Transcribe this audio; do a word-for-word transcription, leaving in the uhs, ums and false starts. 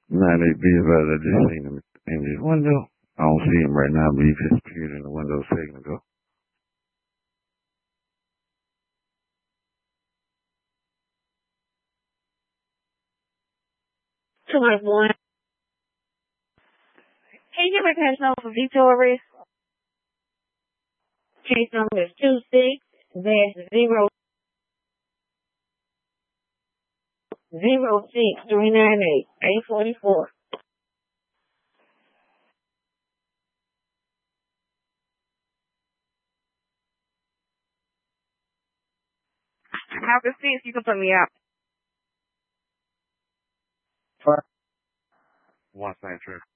Now they be about I just seen him in this window. I don't see him right now, but he just appeared in the window a second ago. Two one one. Can you give me case number for Victoria? Case number is two six dash zero zero six three nine eight eight forty four. After six, you can put me out. One Saint Trip.